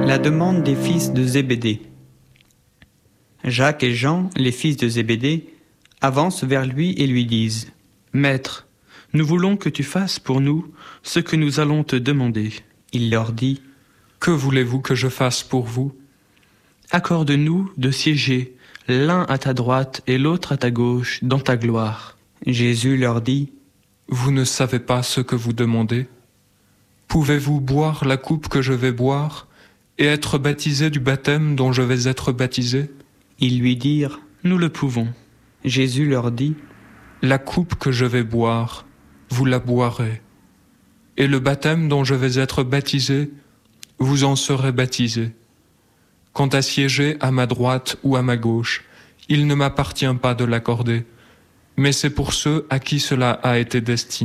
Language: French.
La demande des fils de Zébédée. Jacques et Jean, les fils de Zébédée, avancent vers lui et lui disent : « Maître, nous voulons que tu fasses pour nous ce que nous allons te demander. » Il leur dit : « Que voulez-vous que je fasse pour vous ? Accorde-nous de siéger, l'un à ta droite et l'autre à ta gauche, dans ta gloire. » Jésus leur dit : « Vous ne savez pas ce que vous demandez ? Pouvez-vous boire la coupe que je vais boire et être baptisé du baptême dont je vais être baptisé ? » Ils lui dirent : « Nous le pouvons. » Jésus leur dit : « La coupe que je vais boire, vous la boirez. Et le baptême dont je vais être baptisé, vous en serez baptisés. Quant à siéger à ma droite ou à ma gauche, il ne m'appartient pas de l'accorder, mais c'est pour ceux à qui cela a été destiné. »